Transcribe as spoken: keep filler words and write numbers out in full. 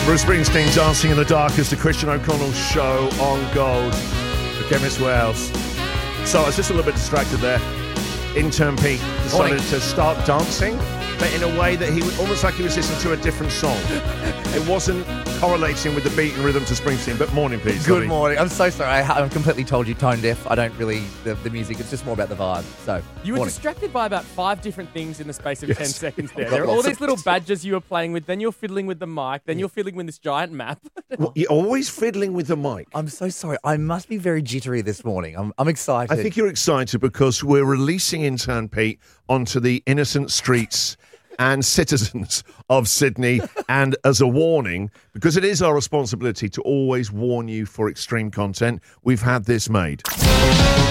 Bruce Springsteen, Dancing in the Dark, is the Christian O'Connell show on Gold for Chemist Warehouse. So I was just a little bit distracted there. Intern Pete decided Morning. to start dancing, but in a way that he was almost like he was listening to a different song. It wasn't correlating with the beat and rhythm to Springsteen. But morning, Pete. Good sorry. morning. I'm so sorry. I, I'm completely told you tone deaf. I don't really the, the music. It's just more about the vibe. So You were morning. distracted by about five different things in the space of Yes. ten seconds there. Got There are all lots of- these little badges you were playing with, then you're fiddling with the mic, then you're fiddling with this giant map. Well, you're always fiddling with the mic. I'm so sorry. I must be very jittery this morning. I'm I'm excited. I think you're excited because we're releasing Intern Pete onto the innocent streets and citizens of Sydney, and as a warning, because it is our responsibility to always warn you for extreme content, we've had this made.